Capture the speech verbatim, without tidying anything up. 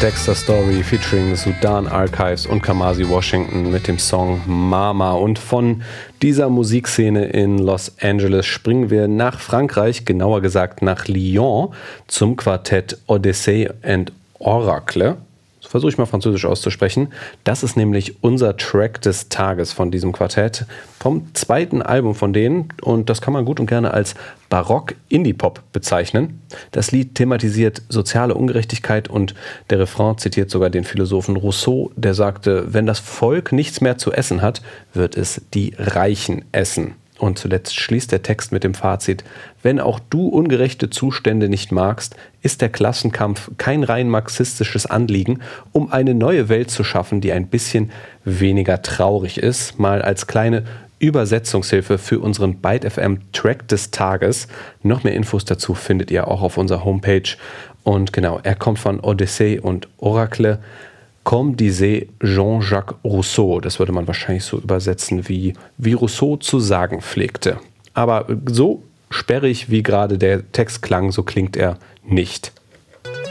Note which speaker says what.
Speaker 1: Dexter Story featuring Sudan Archives und Kamasi Washington mit dem Song Mama. Und von dieser Musikszene in Los Angeles springen wir nach Frankreich, genauer gesagt nach Lyon, zum Quartett Odyssey and Oracle. Versuche ich mal französisch auszusprechen. Das ist nämlich unser Track des Tages von diesem Quartett, vom zweiten Album von denen, und das kann man gut und gerne als Barock-Indie-Pop bezeichnen. Das Lied thematisiert soziale Ungerechtigkeit und der Refrain zitiert sogar den Philosophen Rousseau, der sagte, wenn das Volk nichts mehr zu essen hat, wird es die Reichen essen. Und zuletzt schließt der Text mit dem Fazit: Wenn auch du ungerechte Zustände nicht magst, ist der Klassenkampf kein rein marxistisches Anliegen, um eine neue Welt zu schaffen, die ein bisschen weniger traurig ist. Mal als kleine Übersetzungshilfe für unseren Byte F M Track des Tages. Noch mehr Infos dazu findet ihr auch auf unserer Homepage. Und genau, er kommt von Odyssey und Oracle. Comme disait Jean-Jacques Rousseau. Das würde man wahrscheinlich so übersetzen, wie, wie Rousseau zu sagen pflegte. Aber so sperrig, wie gerade der Text klang, so klingt er nicht.